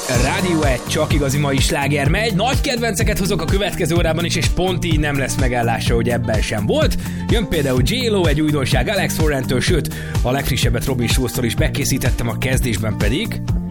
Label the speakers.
Speaker 1: Rádió 1, csak igazi mai sláger megy. Nagy kedvenceket hozok a következő órában is, és pont így nem lesz megállása, hogy ebben sem volt. Jön például J-Lo, egy újdonság Alex Warrentől, sőt, a legfrissebbet Robin Schulztól is bekészítettem, a kezdésben pedig